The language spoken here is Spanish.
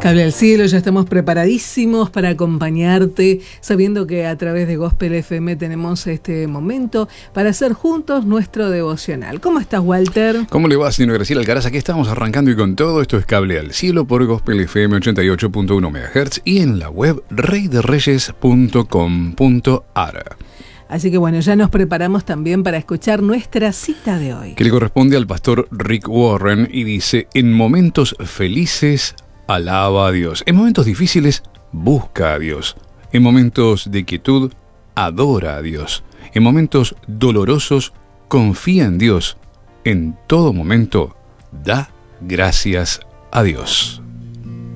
Cable al cielo, ya estamos preparadísimos para acompañarte, sabiendo que a través de Gospel FM tenemos este momento para hacer juntos nuestro devocional. ¿Cómo estás, Walter? ¿Cómo le va, señor Graciela Alcaraz? Aquí estamos arrancando y con todo. Esto es Cable al cielo por Gospel FM 88.1 MHz y en la web reyderreyes.com.ar. Así que bueno, ya nos preparamos también para escuchar nuestra cita de hoy, que le corresponde al pastor Rick Warren, y dice: en momentos felices, alaba a Dios. En momentos difíciles, busca a Dios. En momentos de quietud, adora a Dios. En momentos dolorosos, confía en Dios. En todo momento, da gracias a Dios.